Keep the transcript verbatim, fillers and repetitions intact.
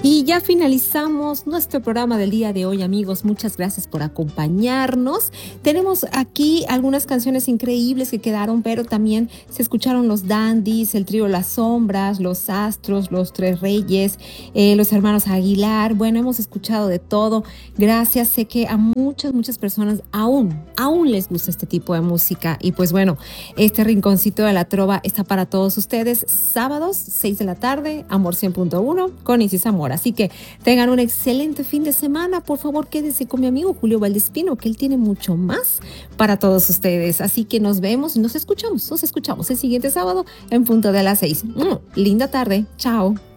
Y ya finalizamos nuestro programa del día de hoy, amigos. Muchas gracias por acompañarnos. Tenemos aquí algunas canciones increíbles que quedaron, pero también se escucharon los Dandies, el trío Las Sombras, los Astros, los Tres Reyes, eh, los hermanos Aguilar. Bueno, hemos escuchado de todo. Gracias. Sé que a muchas, muchas personas aún, aún les gusta este tipo de música. Y pues bueno, este rinconcito de la trova está para todos ustedes. Sábados, seis de la tarde, Amor cien punto uno con Isis Zamora. Así que tengan un excelente fin de semana. Por favor, quédense con mi amigo Julio Valdespino, que él tiene mucho más para todos ustedes. Así que nos vemos y nos escuchamos, nos escuchamos el siguiente sábado en punto de las seis. Mm, linda tarde. Chao.